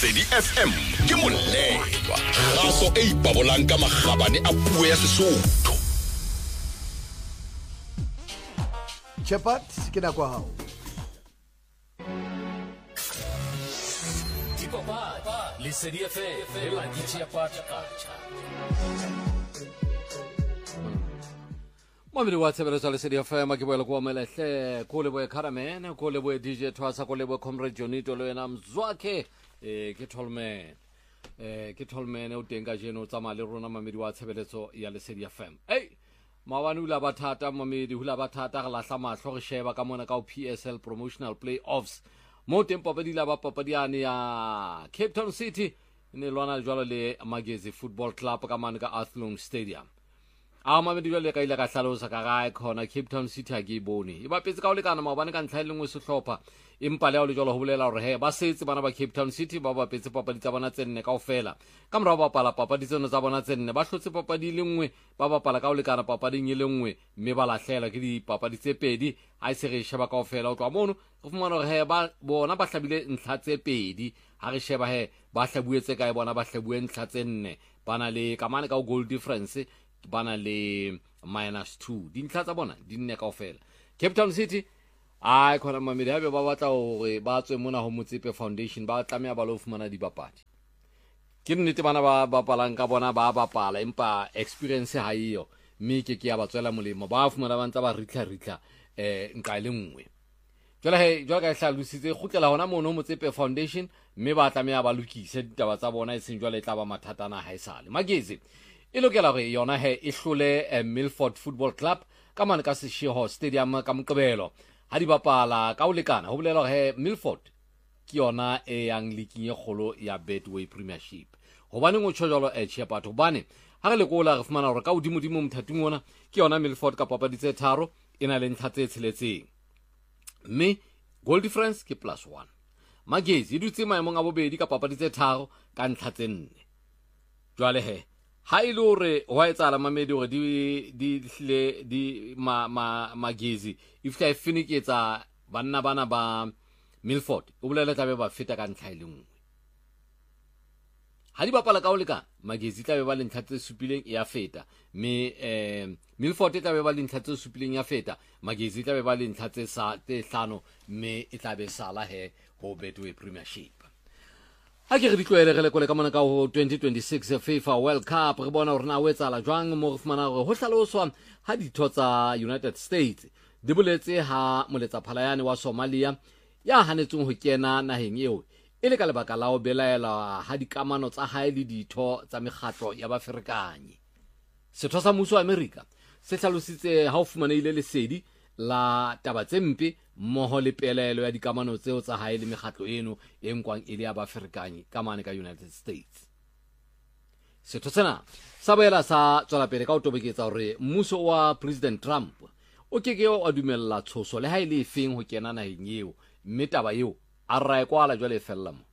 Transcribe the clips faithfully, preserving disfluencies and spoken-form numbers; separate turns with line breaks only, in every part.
Lesedi F M ke molelwa raso e ipabolang ka magabane a puo ya Sesotho.
Shepherd ke na kwa hao.
Tipapa Lesedi F M la ditya patakacha. Mamiri wa tsebeleso Lesedi F M ke boela kwa melehle ko leboe Karamene ko leboe D J Twasa ko leboe Comrade Jonito le wena Mzwakhe eh ke Tolman eh ke Tolman o teng ka jeno tsamaya le rona mamiri wa tsebeleso ya Lesedi F M. Hey mawani ula bathata mamedi hula bathata ga lahla mahlo re sheba ka mona ka P S L promotional playoffs mo teng papadi la ba papadiane ya Cape Town City ne lwana jwalo le Magezi Football Club ka mane ka Athlone Stadium. a mamedi jwale ka ile ka hlalosa ka ga khona Cape Town City a ke bone e ba petse ka o lekana mabane ka ntlha le ngwe se hlopha empa le a le jwalo ho bolela hore he ba setse bana ba Cape Town City ba ba petse papadi tsa bona tsenne kaofela ka mora ba pala papadi tseno tsa bona tsenne ba hlotse papadi le ngwe ba ba pala ka o lekana papading e le ngwe mme ba lahlela ke di papadi tse pedi a se re sheba kaofela o twa mono go fumana hore he ba bona ba hlabile ntlha tse pedi ha re sheba he ba hlabuetse kae bona ba hlabue ntlha tsenne bana le kamane ka goal difference bana le minus two dintlha tsa bona di nne kaofela. Cape Town City ai khona mamedi ha be ba batla hore ba tswe mona ho Motsepe Foundation ba tlamea ba lo fumana dibapadi ke nnete bana ba bapalang ka bona ba bapala empa experience ha iyo mme ke ke ya ba tswela molemo ba fumana ba ntse ba ritla ritla eh nka le nngwe jwale he jwale ka hlalositse khutlela hona mono ho Motsepe Foundation mme ba tlamea ba lokise ditaba tsa bona e seng jwale e tla ba mathatana ha esale Magezi e lokela hore yona he e hlole eh, Milford Football Club ka mane ka Seshiho Stadium ka Moqebelo ha di bapala ka o lekana ho bolela he Milford ke yona e yang liking e kholo ya Betway Premiership hobane ngo tshojolo e tshia batho bane ha re le kola re fumana hore ka udimo dimo mthating ona ke yona Milford ka papadi tse tharo ena le ntlha tse tsheletseng mme goal difference ke plus one Magezi dutse maemong a bobedi ka papadi tse tharo ka ntlha tse nne jwale he ha ile hore wa etsala mamedi hore di di hle di ma ma Magezi if tla finiketsa banna bana ba Milford o bolela tlabe ba feta ka ntlha ile nngwe ha di bapala ka o leka Magezi tlabe ba le ntlha tse supileng ya feta me eh Milford tlabe ba le ntlha tse supileng ya feta Magezi tlabe ba le ntlha tse sa tse hlano me e tlabe sala he ho Betway Premiership. Ha ke re di tloele re le kole ka mona ka ho twenty twenty-six FIFA World Cup re bona hore na o etsala jwang mo re fumana hore ho hlaloswa ha ditho tsa United States di boletse ha moletsa phalayane wa Somalia ya hanetseng ho kena naheng eo e le ka lebaka la ho belaela ha dikamano tsa hae le ditho tsa mekgatlo ya baferekanyi. Setho sa mmuso wa America se hlalositse ha o fumaneile lesedi la taba tse mpe mmoho le pelelo ya dikamano tseo tsa hae le mekgatlo eno e nkwang e le ya baferekanyi ka mane ka United States. Setho sena sa boela sa tswela pele ka o tobeketsa hore mmuso wa President Trump o keke o a dumella tshoso le ha ile e feng ho kena naheng eo mme taba eo a rae kwala jwale e fella mo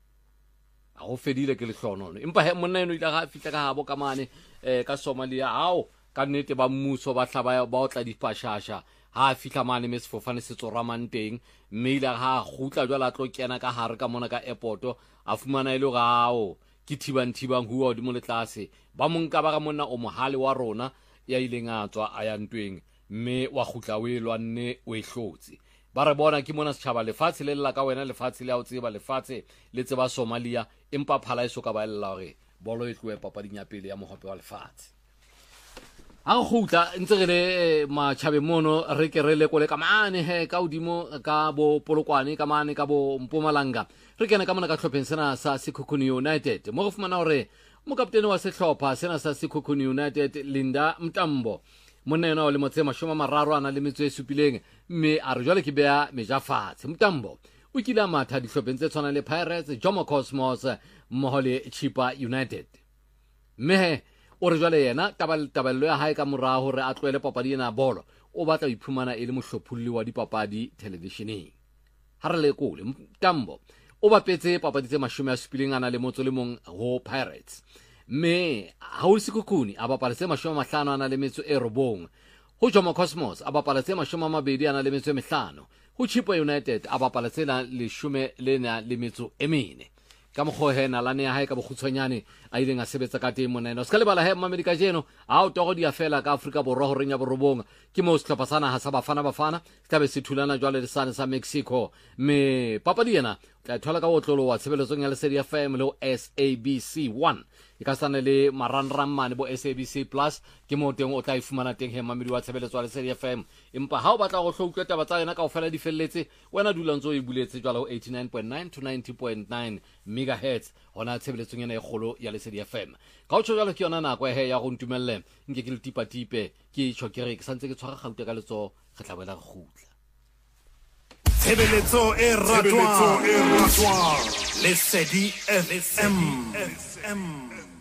a ho fedile ke le hlonono empa he monna eno ile ga fitla ka habo ka mane eh ka Somalia hao ka nnete ba mmuso ba hlaba ba o tla dipashasha ha fitla mane me sefofane se tsoramang teng mme ile ha gutla jwala tlo kena ka hare ka mona ka airport a fumana ile gao ke thibang thibang huwa di mo le tlase ba monka ba ga monna o mohale wa rona ya ileng a tswa a ya ntweng mme wa gutla we lwanne we hlotse ba re bona ke mona setjhaba lefatshe le lla ka wena lefatshe le a o tseba lefatshe le tseba Somalia empa phala iso ka ba lla hore bolo e tloe papading ya pele ya mohope wa lefatshe a gutla ntse re le matjhabe mono re ke re le kole ka mane he ka udimo ka bo Polokwane ka mane ka bo Mpumalanga re kena ka mona ka hlopeng sena sa Sekhukhune United mo go fumana hore mo kaptene wa sehlopha sena sa Sekhukhune United Linda Mtambo monna yena o le motse mashoma mararo ana le metso e supileng mme a re jwale ke bea meja fatshe Mtambo o kila matha di hlopeng tse tshwana le Pirates Jomo Cosmos mmoho le Chippa United mme o re jwale yena taballo ya hae ka morao hore a tloele papadi ena bolo o batla ho iphumana e le mohlophulli wa dipapadi televisioneng ha re le kole Mtambo o bapetse papadi tse mashome a supileng ana le motso le mong ho Pirates mme ha o Sekhukhune a bapala tse mashome a mahlano ana le metso e robong ho Jomo Cosmos a bapala tse mashome a mabedi ana le metso e mehlano ho Chippa United a bapala tsena leshome lena le metso e mene ka mokgo he nalane ya hae ka bogutshwanyane a ileng a sebetsa ka teng mona ena o ska lebala he mmamedi ka jeno a o togo dia fela ka Afrika Borwa ho renya borobong ke mo setlhopha sana ha sa bafana bafana se tlabe se thulana jwale le sane sa Mexico me papadi ena tla thola ka otlolo wa tshebeletsong ya Lesedi F M le S A B C one e ka sana le maranram mane bo S A B C plus ke mo teng o tla ifumana teng he mmamedi wa tshebeletso ya Lesedi F M empa ha o batla go hloukwa taba tsa yena ka ofela di felletse wena dula ntse o e buletse jwala ho eighty-nine point nine to ninety point nine megahertz hona tshebeletsong ena e kgolo ya Lesedi F M ka o tsho jwalo ke yona nako he ya go ntumelle nke ke le tipa tipe ke tshokere ke santse ke tshwara gauta ka letso re tla boela go gutla
Tshebeletso e ratwa Lesedi F M